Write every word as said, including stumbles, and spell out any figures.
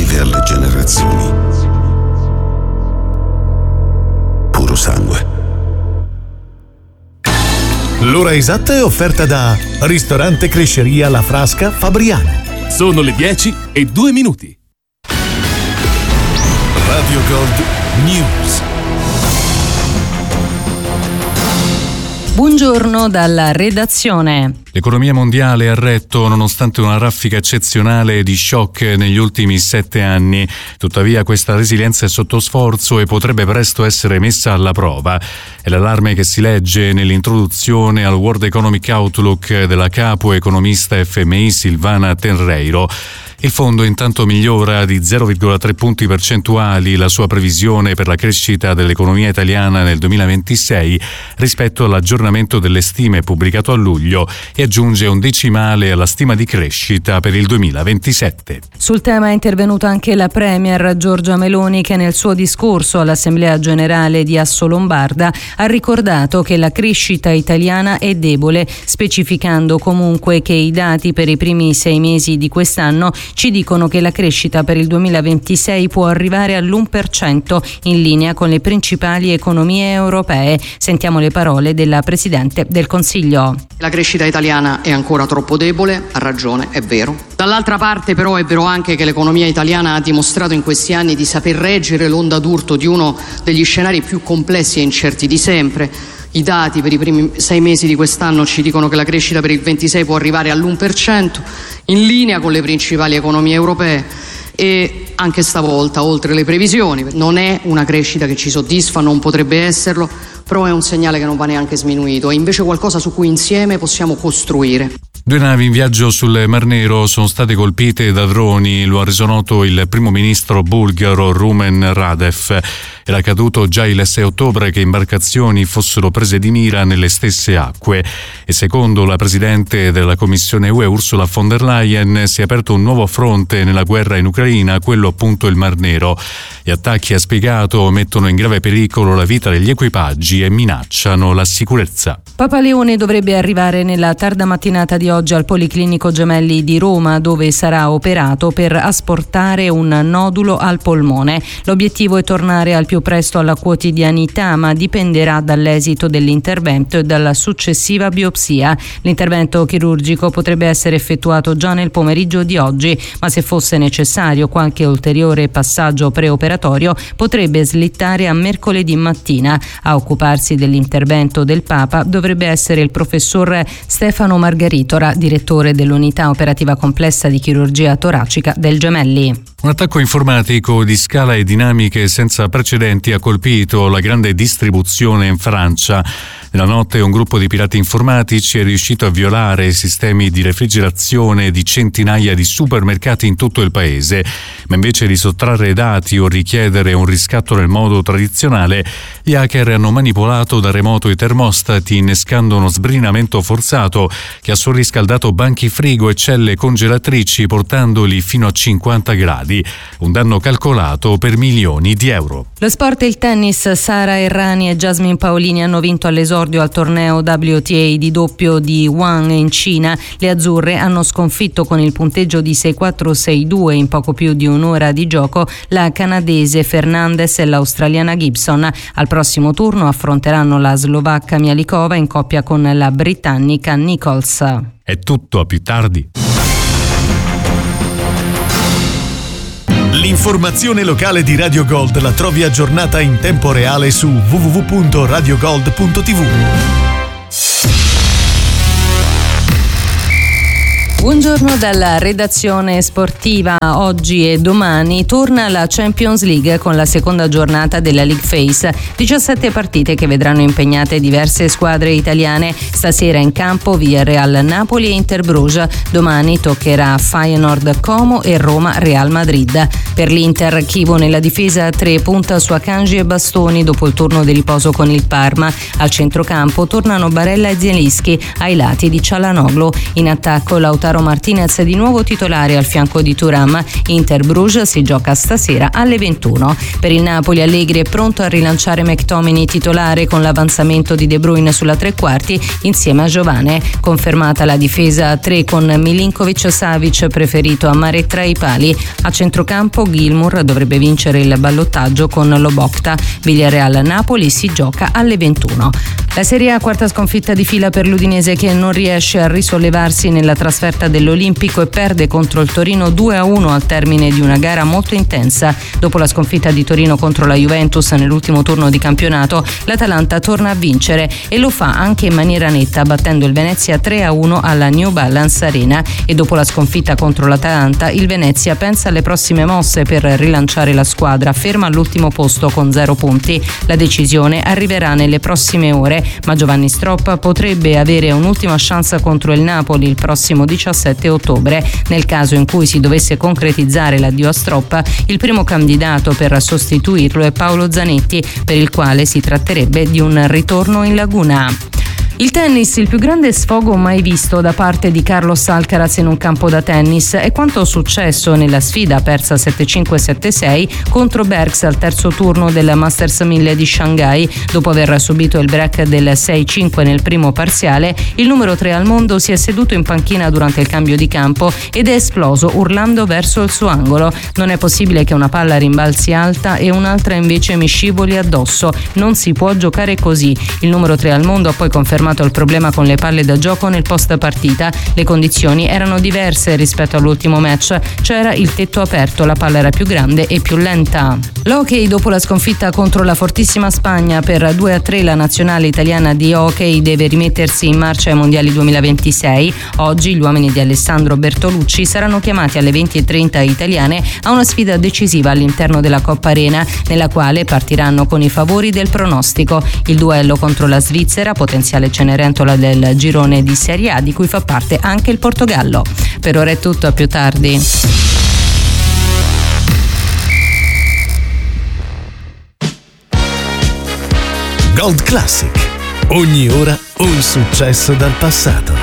vive alle generazioni. Puro sangue. L'ora esatta è offerta da Ristorante Cresceria La Frasca Fabriano. Sono le dieci e due minuti. Radio Gold News. Buongiorno dalla redazione. L'economia mondiale è a retto nonostante una raffica eccezionale di shock negli ultimi sette anni. Tuttavia questa resilienza è sotto sforzo e potrebbe presto essere messa alla prova. È l'allarme che si legge nell'introduzione al World Economic Outlook della capo economista F M I Silvana Tenreiro. Il fondo intanto migliora di zero virgola tre punti percentuali la sua previsione per la crescita dell'economia italiana nel duemilaventisei rispetto all'aggiornamento delle stime pubblicato a luglio e aggiunge un decimale alla stima di crescita per il duemilaventisette. Sul tema è intervenuta anche la Premier Giorgia Meloni, che nel suo discorso all'Assemblea Generale di Assolombarda ha ricordato che la crescita italiana è debole, specificando comunque che i dati per i primi sei mesi di quest'anno ci dicono che la crescita per il duemilaventisei può arrivare all'uno per cento, in linea con le principali economie europee. Sentiamo le parole della Presidente del Consiglio. La crescita italiana è ancora troppo debole, ha ragione, è vero. Dall'altra parte però è vero anche che l'economia italiana ha dimostrato in questi anni di saper reggere l'onda d'urto di uno degli scenari più complessi e incerti di sempre. I dati per i primi sei mesi di quest'anno ci dicono che la crescita per il ventisei può arrivare all'uno per cento, in linea con le principali economie europee, e anche stavolta, oltre le previsioni. Non è una crescita che ci soddisfa, non potrebbe esserlo, però è un segnale che non va neanche sminuito, è invece qualcosa su cui insieme possiamo costruire. Due navi in viaggio sul Mar Nero sono state colpite da droni, lo ha reso noto il primo ministro bulgaro Rumen Radev. Era accaduto già il sei ottobre che imbarcazioni fossero prese di mira nelle stesse acque e secondo la presidente della Commissione U E Ursula von der Leyen si è aperto un nuovo fronte nella guerra in Ucraina, quello appunto il Mar Nero. Gli attacchi, ha spiegato, mettono in grave pericolo la vita degli equipaggi e minacciano la sicurezza. Papa Leone dovrebbe arrivare nella tarda mattinata di oggi al Policlinico Gemelli di Roma, dove sarà operato per asportare un nodulo al polmone. L'obiettivo è tornare al più presto alla quotidianità, ma dipenderà dall'esito dell'intervento e dalla successiva biopsia. L'intervento chirurgico potrebbe essere effettuato già nel pomeriggio di oggi, ma se fosse necessario qualche ulteriore passaggio preoperatorio potrebbe slittare a mercoledì mattina. A occuparsi dell'intervento del Papa dovrebbe essere il professor Stefano Margaritora, direttore dell'unità operativa complessa di chirurgia toracica del Gemelli. Un attacco informatico di scala e dinamiche senza precedenti ha colpito la grande distribuzione in Francia. Nella notte un gruppo di pirati informatici è riuscito a violare i sistemi di refrigerazione di centinaia di supermercati in tutto il paese, ma invece di sottrarre dati o richiedere un riscatto nel modo tradizionale, gli hacker hanno manipolato da remoto i termostati, innescando uno sbrinamento forzato che ha surriscaldato banchi frigo e celle congelatrici, portandoli fino a cinquanta gradi, un danno calcolato per milioni di euro. Lo sport e il tennis. Sara Errani e Jasmine Paolini hanno vinto all'esordio al torneo W T A di doppio di Wuhan in Cina. Le azzurre hanno sconfitto con il punteggio di sei quattro sei due in poco più di un'ora di gioco la canadese Fernandez e l'australiana Gibson. Al prossimo turno affronteranno la slovacca Mialikova in coppia con la britannica Nichols. È tutto, a più tardi. L'informazione locale di Radio Gold la trovi aggiornata in tempo reale su w w w punto radio gold punto t v. Buongiorno dalla redazione sportiva. Oggi e domani torna la Champions League con la seconda giornata della League Phase. diciassette partite che vedranno impegnate diverse squadre italiane. Stasera in campo Villarreal Napoli e Inter Bruges. Domani toccherà Feyenoord Como e Roma Real Madrid. Per l'Inter, Chivo nella difesa tre punta su Akanji e Bastoni dopo il turno di riposo con il Parma. Al centrocampo tornano Barella e Zielinski ai lati di Cialanoglu. In attacco Lautaro Lautaro Martinez di nuovo titolare al fianco di Thuram. Inter-Bruges si gioca stasera alle ventuno. Per il Napoli Allegri è pronto a rilanciare McTominay titolare con l'avanzamento di De Bruyne sulla tre quarti insieme a Giovane. Confermata la difesa a tre con Milinkovic-Savic preferito a mare tra i pali. A centrocampo Gilmour dovrebbe vincere il ballottaggio con Lobotka. Villarreal-Napoli si gioca alle ventuno. La Serie A, quarta sconfitta di fila per l'Udinese che non riesce a risollevarsi nella trasferta dell'Olimpico e perde contro il Torino due a uno al termine di una gara molto intensa. Dopo la sconfitta di Torino contro la Juventus nell'ultimo turno di campionato, l'Atalanta torna a vincere e lo fa anche in maniera netta, battendo il Venezia tre a uno alla New Balance Arena. E dopo la sconfitta contro l'Atalanta, il Venezia pensa alle prossime mosse per rilanciare la squadra, ferma all'ultimo posto con zero punti. La decisione arriverà nelle prossime ore, ma Giovanni Stroppa potrebbe avere un'ultima chance contro il Napoli il prossimo diciassette ottobre. Nel caso in cui si dovesse concretizzare l'addio a Stroppa, il primo candidato per sostituirlo è Paolo Zanetti, per il quale si tratterebbe di un ritorno in Laguna. Il tennis, il più grande sfogo mai visto da parte di Carlos Alcaraz in un campo da tennis, è quanto successo nella sfida persa sette cinque sette sei contro Bergs al terzo turno del Masters mille di Shanghai. Dopo aver subito il break del sei cinque nel primo parziale, il numero tre al mondo si è seduto in panchina durante il cambio di campo ed è esploso urlando verso il suo angolo. Non è possibile che una palla rimbalzi alta e un'altra invece mi scivoli addosso. Non si può giocare così. Il numero tre al mondo ha poi confermato il problema con le palle da gioco nel post partita. Le condizioni erano diverse rispetto all'ultimo match, c'era il tetto aperto, la palla era più grande e più lenta. L'hockey, dopo la sconfitta contro la fortissima Spagna per due a tre, la nazionale italiana di hockey deve rimettersi in marcia ai mondiali duemilaventisei. Oggi gli uomini di Alessandro Bertolucci saranno chiamati alle venti e trenta italiane a una sfida decisiva all'interno della Coppa Arena, nella quale partiranno con i favori del pronostico. Il duello contro la Svizzera, potenziale Cenerentola del girone di Serie A, di cui fa parte anche il Portogallo. Per ora è tutto, a più tardi. Gold Classic. Ogni ora un successo dal passato.